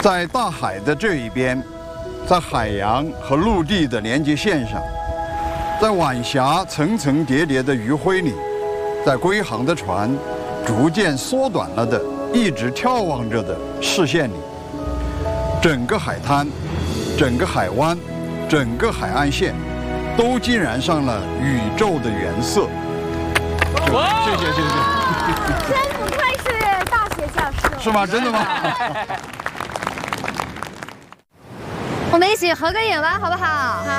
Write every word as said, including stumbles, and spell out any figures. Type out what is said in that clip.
在大海的这一边，在海洋和陆地的连接线上，在晚霞层层叠叠的余晖里，在归航的船逐渐缩短了的一直眺望着的视线里，整个海滩、整个海湾、整个海岸线都浸染上了宇宙的原色。谢谢谢谢。 真不愧是大学教授。 是吗？真的吗？ 我们一起合个影吧，好不好？好。